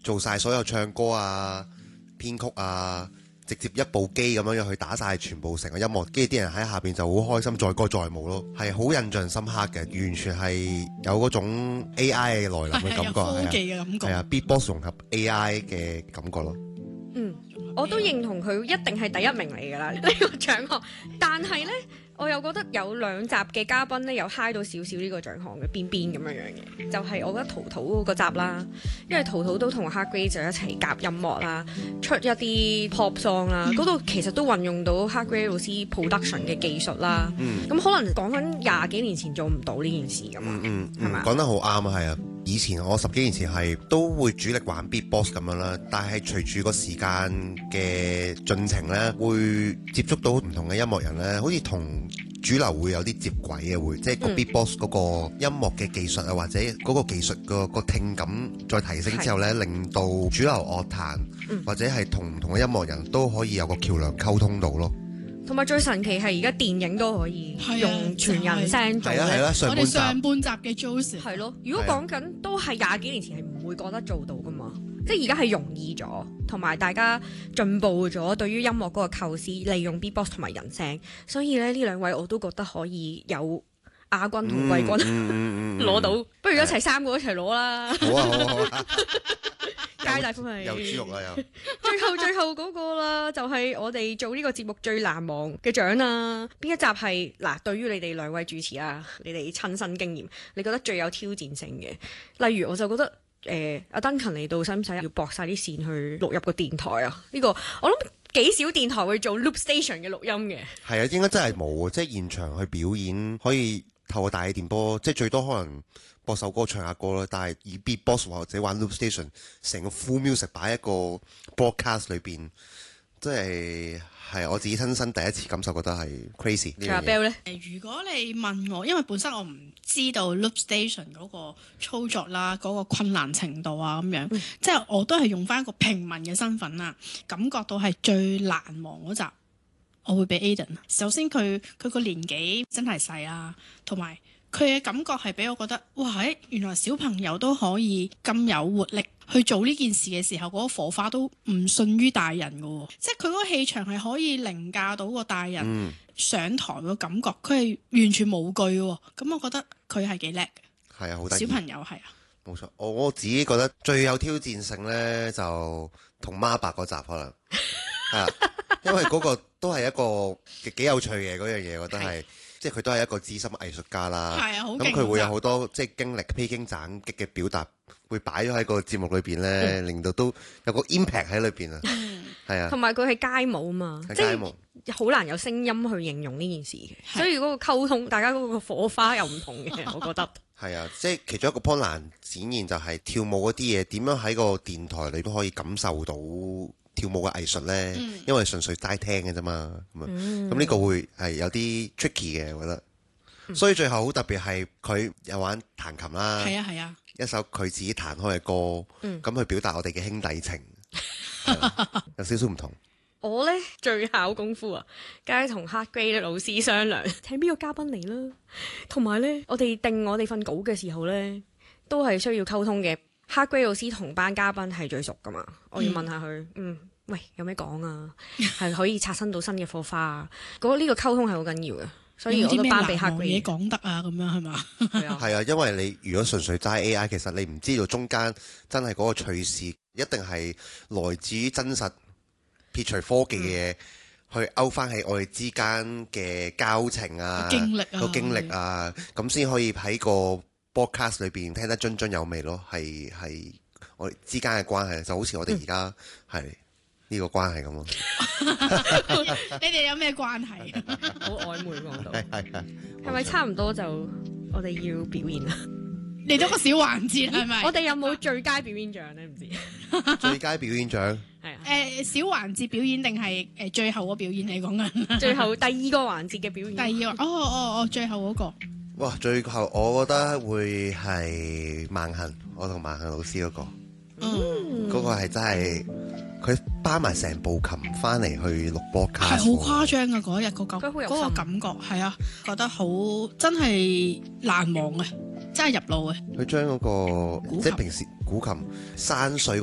做晒所有唱歌啊、編曲啊，直接一部機咁樣去打晒全部成個音樂，跟住啲人喺下邊就好開心，載歌載舞咯，係好印象深刻嘅，完全係有嗰種 AI 嘅來臨嘅感覺， 科技嘅感覺， 係啊 Beatbox 融合 AI 嘅感覺咯。 我都認同佢一定係第一名嚟㗎啦，呢個獎項。但係呢，我又覺得有2集嘅嘉賓呢，有 high 到少少呢個獎項嘅邊咁樣嘅，就係、我覺得陶陶嗰集啦，因為陶陶都同 Heartgrade 就一齊夾音樂啦，出一啲 pop song 啦，嗰度其實都運用到 Heartgrade 老師 production 嘅技術啦。咁可能講緊20幾年前做唔到呢件事㗎嘛，係嘛？ 講得好啱啊，係啊！以前我10幾年前係都會主力玩 Beatbox 咁樣啦，但係隨住個時間嘅進程咧，會接觸到唔同嘅音樂人咧，好似同主流會有啲接軌嘅，會即係個 Beatbox 嗰個音樂嘅技術啊，或者嗰個技術個聽感再提升之後咧，令到主流樂壇或者係同唔同嘅音樂人都可以有個橋梁溝通到咯。 同埋最神奇係而家電影都可以用全人聲做咧。 我哋上半集嘅 Joseph 係咯，如果講緊都係20幾年前係唔會覺得做到噶嘛，即係而家係容易咗，同埋大家進步咗對於音樂嗰個構思，利用 Beatbox 同埋人聲，所以咧呢2位我都覺得可以有亞軍同季軍攞到，不如一齊3個一齊攞啦！ 好啊！ 皆大歡喜， 有豬肉啦又。 最後嗰個啦，就係我哋做呢個節目最難忘嘅獎啦。邊一集係嗱？對於你哋2位主持啊，你哋親身經驗，你覺得最有挑戰性嘅？例如我就覺得阿 Duncan 嚟到，使唔使要駁晒啲線去錄入個電台啊？呢個我諗幾少電台會做 loop station 嘅錄音嘅。係啊，應該真係冇，即係現場去表演可以透過大氣電波，即係最多可能播首歌唱下歌啦。但係以 Beatbox 或者玩 loop station 成個 full music 擺喺個 broadcast 裏邊，即係我自己親身第一次感受，覺得係 crazy。 阿 Bell 咧， 如果你問我，因為本身我唔知道 loop station 嗰個操作啦，嗰個困難程度啊咁樣，即係我都係用翻一個平民嘅身份啦，感覺到係最難忘嗰集，我會俾 Aiden。首先佢個年紀真係細啦，同埋佢嘅感覺係俾我覺得，哇！原來小朋友都可以咁有活力去做呢件事嘅時候，嗰個火花都唔遜於大人㗎喎，即係佢嗰個氣場係可以凌駕到個大人上台個感覺，佢係完全冇懼喎。咁我覺得佢係幾叻嘅。 係啊，好得意。 小朋友係啊，冇錯。我自己覺得最有挑戰性咧，就同媽伯嗰集可能係啊，因為嗰個都係一個幾有趣嘅嗰樣嘢，我覺得係。即係佢都係一個資深藝術家啦，咁佢會有好多即係經歷披荊斬棘嘅表達，會擺咗喺個節目裏邊咧，令到都有個 impact 喺裏邊啊，係啊， 同埋佢係街舞嘛，即係好難有聲音去形容呢件事嘅，所以嗰個溝通，大家嗰個火花又唔同嘅，我覺得。 係啊，即係其中一個 point 難展現就係跳舞嗰啲嘢點樣喺個電台裏都可以感受到。跳舞嘅藝術呢，因為純粹齋聽嘅啫嘛，咁呢個會係有啲 tricky 嘅，我覺得。所以最後好特別係佢有玩彈琴啦， 係啊， 一首佢自己彈開嘅歌，咁去表達我哋嘅兄弟情，有少少唔同。 我呢，最考功夫啊，梗係同 Heartgrade 老師商量請邊個嘉賓嚟啦，同埋呢，我哋定我哋份稿嘅時候呢，都係需要溝通嘅。Heartgrade 老師同班嘉賓係最熟噶嘛，我要問下佢，喂，有咩講啊？係可以刷新到新嘅火花啊！呢個溝通係好緊要嘅，所以我都頒俾 Heartgrade 嘢講得啊，咁樣係嘛？ 係啊，因為你如果純粹齋 AI，其實你唔知道中間真係嗰個趣事，一定係來自於真實撇除科技嘅嘢，去勾翻起我哋之間嘅交情啊、個經歷啊，咁先可以喺個broadcast 裏邊聽得津津有味咯，係我哋之間嘅關係，就好似我哋而家係呢個關係咁咯。 你哋有咩關係？ 好曖昧講到，係咪差唔多就我哋要表演啦？ 嚟咗個小環節係咪？ 我哋有冇最佳表演獎咧？唔知最佳表演獎係啊？ 小環節表演定係最後個表演你講緊？ 最後第2個環節嘅表演。 第2個最後嗰個。 哇！最後我覺得會係萬幸，我同萬幸老師嗰個，嗰個係真係佢搬埋成部琴翻嚟去錄播卡， 係好誇張嘅嗰日嗰個感覺，係啊，覺得好真係難忘嘅，真係入腦嘅。 佢將嗰個即係平時古琴山水